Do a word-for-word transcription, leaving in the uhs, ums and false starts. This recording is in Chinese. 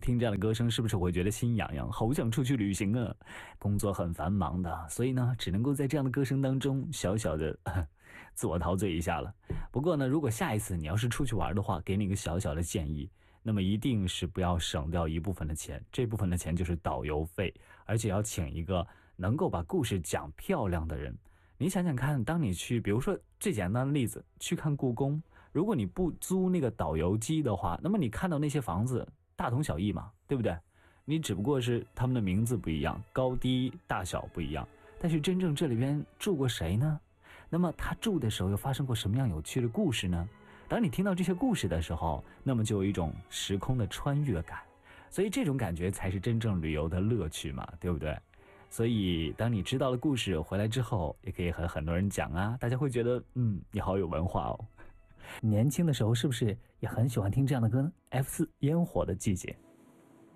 听这样的歌声是不是会觉得心痒痒，好想出去旅行啊？工作很繁忙的，所以呢，只能够在这样的歌声当中小小的自我陶醉一下了。不过呢，如果下一次你要是出去玩的话，给你一个小小的建议，那么一定是不要省掉一部分的钱，这部分的钱就是导游费，而且要请一个能够把故事讲漂亮的人。你想想看，当你去，比如说最简单的例子，去看故宫，如果你不租那个导游机的话，那么你看到那些房子大同小异嘛，对不对？你只不过是他们的名字不一样，高低大小不一样，但是真正这里边住过谁呢？那么他住的时候又发生过什么样有趣的故事呢？当你听到这些故事的时候，那么就有一种时空的穿越感，所以这种感觉才是真正旅游的乐趣嘛，对不对？所以当你知道了故事回来之后，也可以和很多人讲啊，大家会觉得嗯，你好有文化哦。年轻的时候是不是也很喜欢听这样的歌呢？ F 四 烟火的季节。